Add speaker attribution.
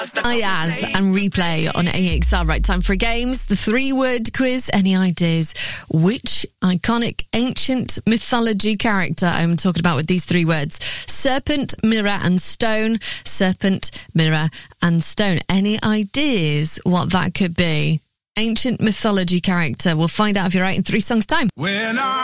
Speaker 1: Ayaz and Replay on AXR. Right, time for games. The 3-word quiz. Any ideas which iconic ancient mythology character I'm talking about with these 3 words? Serpent, mirror and stone. Serpent, mirror and stone. Any ideas what that could be? Ancient mythology character. We'll find out if you're right in 3 songs' time.